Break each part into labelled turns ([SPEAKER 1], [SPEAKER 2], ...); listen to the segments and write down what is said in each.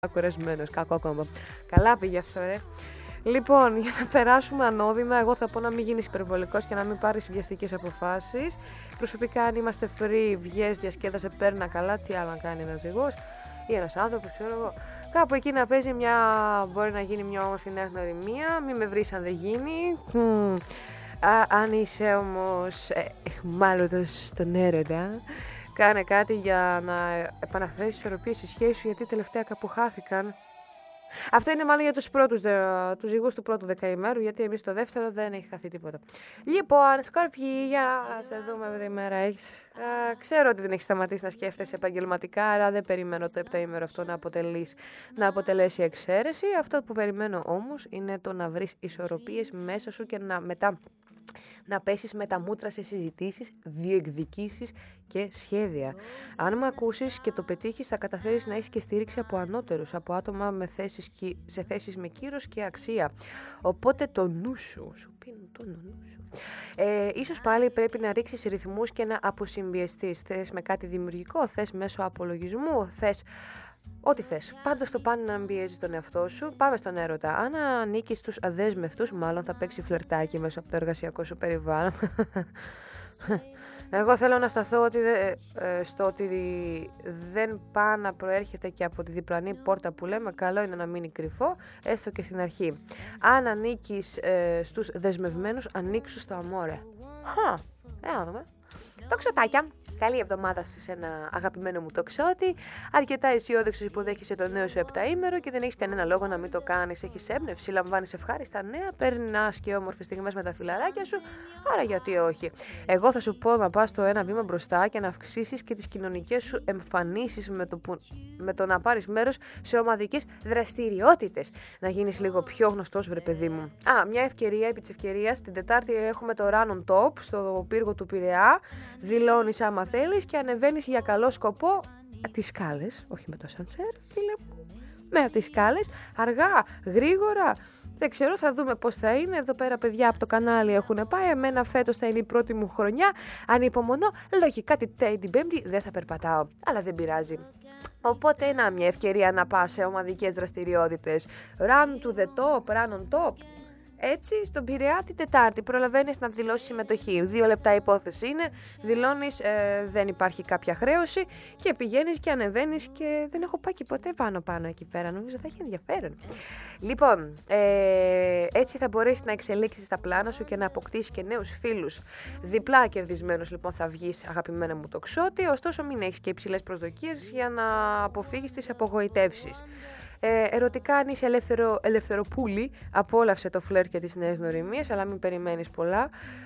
[SPEAKER 1] Κουρασμένος, κακό κόμμα. Καλά πήγε αυτό, ρε. Λοιπόν, για να περάσουμε ανώδυνα, εγώ θα πω να μην γίνεις υπερβολικός και να μην πάρεις βιαστικές αποφάσεις. Προσωπικά, αν είμαστε free, βγες, διασκέδασε, παίρνα καλά. Τι άλλο να κάνει ένας ζυγός ή ένας άνθρωπος, ξέρω εγώ. Κάπου εκεί να παίζει μπορεί να γίνει μια όμορφη νέα γνωριμία. Μην με βρεις αν δεν γίνει. Αν είσαι όμως εχμάλωτος στον έρωτα, κάνε κάτι για να επαναφέρεις τις ισορροπίες στη σχέση σου, γιατί τελευταία κάπου χάθηκαν. Αυτό είναι μάλλον για τους ζυγούς του πρώτου δεκαημέρου, γιατί εμείς το δεύτερο δεν έχει χαθεί τίποτα. Λοιπόν, Σκορπιοί, για να σε δούμε αυτή τη μέρα έχεις. Ξέρω ότι δεν έχεις σταματήσει να σκέφτεσαι επαγγελματικά, άρα δεν περιμένω το επταήμερο αυτό να αποτελέσει εξαίρεση. Αυτό που περιμένω όμως είναι το να βρεις ισορροπίες μέσα σου και να πέσεις με τα μούτρα σε συζητήσεις, διεκδικήσεις και σχέδια. Αν με ακούσεις και το πετύχεις, θα καταφέρεις να έχεις και στήριξη από ανώτερους, από άτομα σε θέσεις με κύρος και αξία. Οπότε το νου σου πίνουν το νου σου. Ίσως πάλι πρέπει να ρίξεις ρυθμούς και να αποσυμπιεστείς. Θες με κάτι δημιουργικό, θες μέσω απολογισμού, θες ό,τι θες. Πάντως το πάνε να μην πιέζεις τον εαυτό σου. Πάμε στον έρωτα. Αν ανήκεις στους αδέσμευτους, μάλλον θα παίξει φλερτάκι μέσα από το εργασιακό σου περιβάλλον. Εγώ θέλω να σταθώ στο ότι δεν πάει να προέρχεται και από τη διπλανή πόρτα που λέμε. Καλό είναι να μείνει κρυφό, έστω και στην αρχή. Αν ανήκεις στους δεσμευμένους, ανοίξου στο αμόρε. Να δούμε. Τοξοτάκια, καλή εβδομάδα σε ένα αγαπημένο μου τοξότη. Αρκετά αισιόδοξος, υποδέχεσαι το νέο σου επταήμερο και δεν έχεις κανένα λόγο να μην το κάνεις. Έχεις έμπνευση, λαμβάνεις ευχάριστα νέα, περνάς και όμορφες στιγμές με τα φιλαράκια σου. Άρα γιατί όχι. Εγώ θα σου πω να πας το ένα βήμα μπροστά και να αυξήσεις και τις κοινωνικές σου εμφανίσεις με το να πάρεις μέρος σε ομαδικές δραστηριότητες. Να γίνεις λίγο πιο γνωστός, βρε παιδί μου. Μια ευκαιρία, επί της ευκαιρίας, την Τετάρτη έχουμε το Run on Top στο πύργο του Πειραιά. Δηλώνεις άμα θέλεις και ανεβαίνεις για καλό σκοπό τις σκάλες, όχι με το σανσέρ, φίλε μου, με τις σκάλες, αργά, γρήγορα. Δεν ξέρω, θα δούμε πώς θα είναι. Εδώ πέρα παιδιά από το κανάλι έχουν πάει. Εμένα φέτος θα είναι η πρώτη μου χρονιά. Ανυπομονώ. Λογικά την Πέμπτη δεν θα περπατάω. Αλλά δεν πειράζει. Οπότε μια ευκαιρία να πας σε ομαδικές δραστηριότητες. Run to the top, run on top. Έτσι, στον Πειραιά την Τετάρτη προλαβαίνεις να δηλώσεις συμμετοχή. 2 λεπτά υπόθεση είναι, δηλώνεις, δεν υπάρχει κάποια χρέωση και πηγαίνεις και ανεβαίνεις και δεν έχω πάει και ποτέ πάνω εκεί πέρα. Νομίζω θα έχει ενδιαφέρον. Λοιπόν, έτσι θα μπορέσεις να εξελίξεις τα πλάνα σου και να αποκτήσεις και νέους φίλους. Διπλά κερδισμένος λοιπόν θα βγεις, αγαπημένα μου τοξότη, ωστόσο μην έχεις και υψηλές προσδοκίες για να αποφύγεις τις απογοητεύσεις. Ερωτικά, αν είσαι ελευθεροπούλη, απόλαυσε το φλερτ και τις νέες γνωριμίες, αλλά μην περιμένεις πολλά.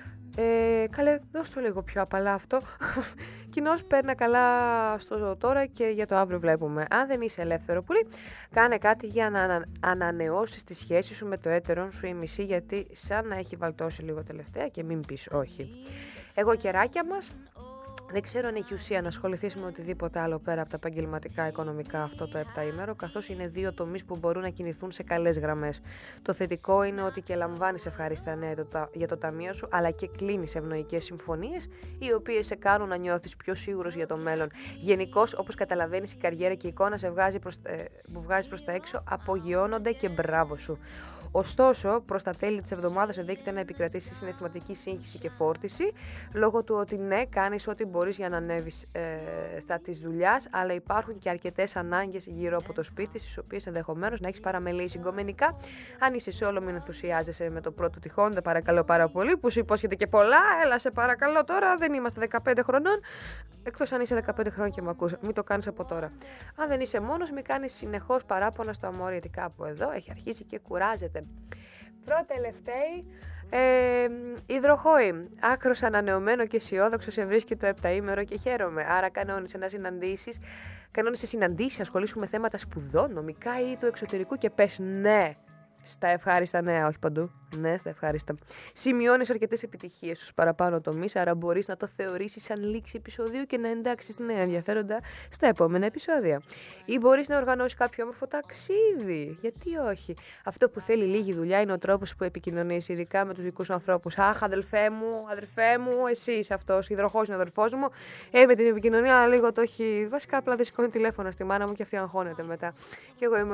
[SPEAKER 1] Καλέ, δώσ' το λίγο πιο απαλά αυτό. Κοινώς παίρνα καλά στο τώρα και για το αύριο βλέπουμε. Αν δεν είσαι ελεύθεροπούλη, κάνε κάτι για να ανανεώσεις τη σχέση σου με το έτερον σου ή μισή, γιατί σαν να έχει βαλτώσει λίγο τελευταία και μην πεις όχι. Εγώ κεράκια μας. Δεν ξέρω αν έχει ουσία να ασχοληθείς με οτιδήποτε άλλο πέρα από τα επαγγελματικά οικονομικά αυτό το επταήμερο, καθώς είναι 2 τομείς που μπορούν να κινηθούν σε καλές γραμμές. Το θετικό είναι ότι και λαμβάνεις ευχάριστα νέα για το ταμείο σου, αλλά και κλείνεις ευνοϊκές συμφωνίες, οι οποίες σε κάνουν να νιώθεις πιο σίγουρος για το μέλλον. Γενικώς, όπως καταλαβαίνεις, η καριέρα και η εικόνα που βγάζεις προς τα έξω απογειώνονται και μπράβο σου. Ωστόσο, προς τα τέλη της εβδομάδας ενδέχεται να επικρατήσει συναισθηματική σύγχυση και φόρτιση, λόγω του ότι ναι, κάνεις ό,τι μπορείς για να ανέβεις στα της δουλειάς, αλλά υπάρχουν και αρκετές ανάγκες γύρω από το σπίτι, στις οποίες ενδεχομένως να έχεις παραμελήσει. Εγκομενικά, αν είσαι σόλο, μην ενθουσιάζεσαι με το πρώτο τυχόν, δεν παρακαλώ πάρα πολύ, που σου υπόσχεται και πολλά. Έλα, σε παρακαλώ τώρα, δεν είμαστε 15 χρονών. Εκτός αν είσαι 15 χρόνια και με ακούς, μην το κάνεις από τώρα. Αν δεν είσαι μόνος, μην κάνεις συνεχώς παράπονα στο αμόρι, γιατί κάπου εδώ έχει αρχίσει και κουράζεται. Προτελευταίοι, υδροχόη. Άκρος ανανεωμένο και αισιόδοξο σε βρίσκει το επταήμερο και χαίρομαι. Άρα κανόνισε συναντήσεις, ασχολήσου με θέματα σπουδών, νομικά ή του εξωτερικού και πες ναι στα ευχάριστα νέα, όχι παντού. Ναι, στα ευχάριστα. Σημειώνεις αρκετές επιτυχίες στους παραπάνω τομείς, άρα μπορείς να το θεωρήσεις σαν λήξη επεισοδίου και να εντάξεις νέα ενδιαφέροντα στα επόμενα επεισόδια. Ή μπορείς να οργανώσεις κάποιο όμορφο ταξίδι. Γιατί όχι. Αυτό που θέλει λίγη δουλειά είναι ο τρόπος που επικοινωνείς, ειδικά με τους δικούς σου ανθρώπους. Αχ, αδελφέ μου, εσύ είσαι αυτός. Υδροχός είναι ο αδελφός μου. Με την επικοινωνία λίγο το έχει. Βασικά απλά δεν σηκώνει τηλέφωνο στη μάνα μου και αυτή αγχώνεται μετά. Και εγώ είμαι